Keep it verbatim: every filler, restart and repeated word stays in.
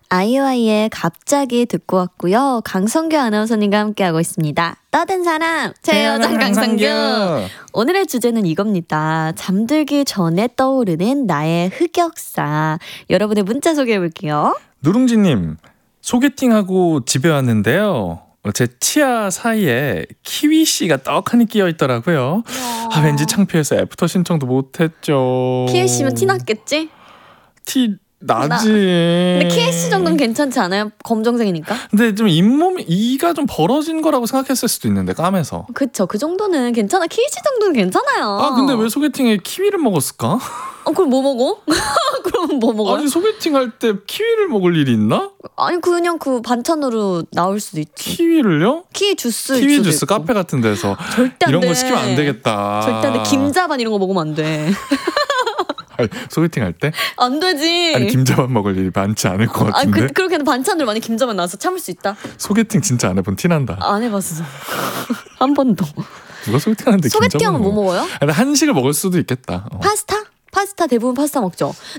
아이오아이의 갑자기 듣고 왔고요. 강성규 아나운서님과 함께하고 있습니다. 떠든 사람 최여정 강성규. 오늘의 주제는 이겁니다. 잠들기 전에 떠오르는 나의 흑역사. 여러분의 문자 소개해볼게요. 누룽지님, 소개팅하고 집에 왔는데요. 제 치아 사이에 키위씨가 떡하니 끼어있더라고요. 아, 왠지 창피해서 애프터 신청도 못했죠. 키위씨면 티 났겠지? 티 나지. 나. 근데 키위씨 정도는 괜찮지 않아요? 검정색이니까. 근데 좀 잇몸, 이가 좀 벌어진 거라고 생각했을 수도 있는데, 까매서. 그쵸, 그 정도는 괜찮아. 키위씨 정도는 괜찮아요. 아, 근데 왜 소개팅에 키위를 먹었을까? 어, 그럼 뭐 먹어? 그럼 뭐 먹어? 아니, 소개팅 할 때 키위를 먹을 일이 있나? 아니, 그냥 그 반찬으로 나올 수도 있지. 키위를요? 키위 주스. 키위 주스 있고. 카페 같은 데서. 절대 안 이런 돼. 거 시키면 안 되겠다. 절대 안 돼. 김자반 이런 거 먹으면 안 돼. 아니, 소개팅 할 때? 안 되지. 아니, 김자반 먹을 일이 많지 않을 것 같은데. 아, 그, 그렇게는 반찬으로 많이 김자반 나와서 참을 수 있다. 소개팅 진짜 안 해본 티 난다. 안 해봤어. 한 번도. 누가 소개팅하는데 소개팅하면 뭐 먹어요? 아니, 한식을 먹을 수도 있겠다. 어. 파스타? 파스타 대부분 파스타 먹죠.